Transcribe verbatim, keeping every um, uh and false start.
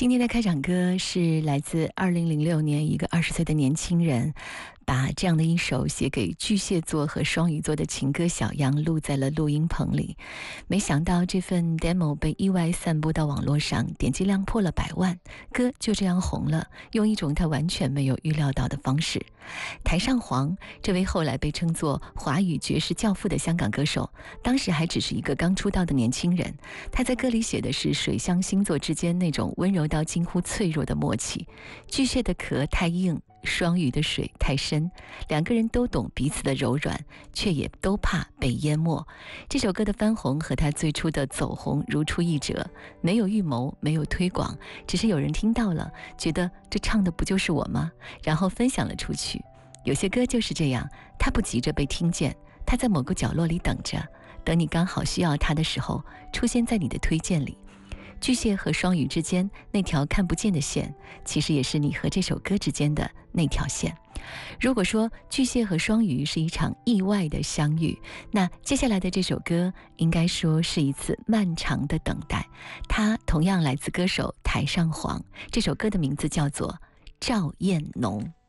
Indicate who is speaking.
Speaker 1: 今天的开场歌是来自二零零六年一个二十岁的年轻人，把这样的一首写给巨蟹座和双鱼座的情歌小样录在了录音棚里。没想到这份 demo 被意外散布到网络上，点击量破了百万，歌就这样红了，用一种他完全没有预料到的方式。台上黄，这位后来被称作华语爵士教父的香港歌手，当时还只是一个刚出道的年轻人。他在歌里写的是水象星座之间那种温柔到近乎脆弱的默契。巨蟹的壳太硬，双鱼的水太深，两个人都懂彼此的柔软，却也都怕被淹没。这首歌的翻红和他最初的走红如出一辙，没有预谋，没有推广，只是有人听到了，觉得这唱的不就是我吗？然后分享了出去。有些歌就是这样，他不急着被听见，他在某个角落里等着，等你刚好需要他的时候，出现在你的推荐里。巨蟹和双鱼之间那条看不见的线，其实也是你和这首歌之间的那条线。如果说巨蟹和双鱼是一场意外的相遇，那接下来的这首歌应该说是一次漫长的等待。它同样来自歌手台上黄，这首歌的名字叫做赵艳农。